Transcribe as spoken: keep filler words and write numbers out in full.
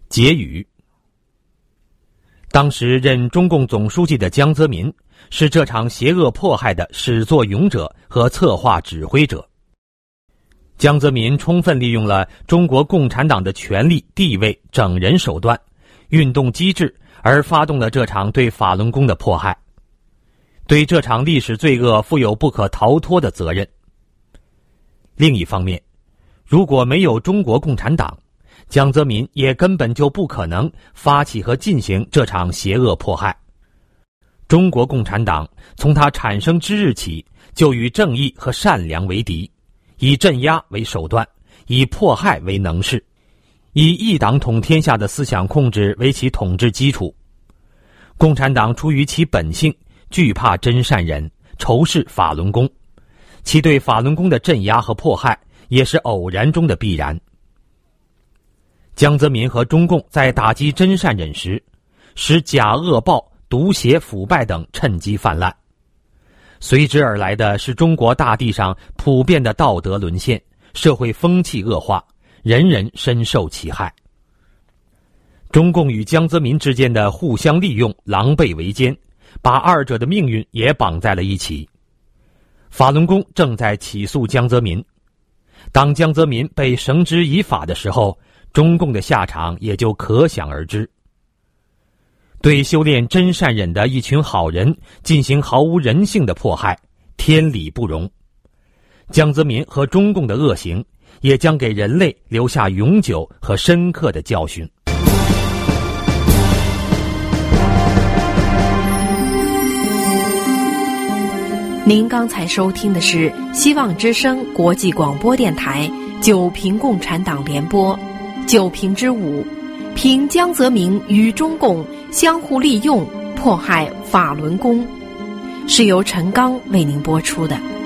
结语。当时任中共总书记的江泽民是这场邪恶迫害的始作俑者和策划指挥者。江泽民充分利用了中国共产党的权力、地位、整人手段、运动机制，而发动了这场对法轮功的迫害，对这场历史罪恶负有不可逃脱的责任。另一方面，如果没有中国共产党，江泽民也根本就不可能发起和进行这场邪恶迫害。中国共产党从它产生之日起，就与正义和善良为敌，以镇压为手段，以迫害为能事，以一党统天下的思想控制为其统治基础。共产党出于其本性，惧怕真善人，仇视法轮功，其对法轮功的镇压和迫害也是偶然中的必然。江泽民和中共在打击真善忍时，使假恶暴、毒邪、腐败等趁机泛滥，随之而来的是中国大地上普遍的道德沦陷，社会风气恶化，人人深受其害。中共与江泽民之间的互相利用、狼狈为奸，把二者的命运也绑在了一起。法轮功正在起诉江泽民，当江泽民被绳之以法的时候，中共的下场也就可想而知。对修炼真善忍的一群好人进行毫无人性的迫害，天理不容。江泽民和中共的恶行也将给人类留下永久和深刻的教训。 您刚才收听的是希望之声国际广播电台九评共产党联播，九评之五，评江泽民与中共相互利用迫害法轮功，是由陈刚为您播出的。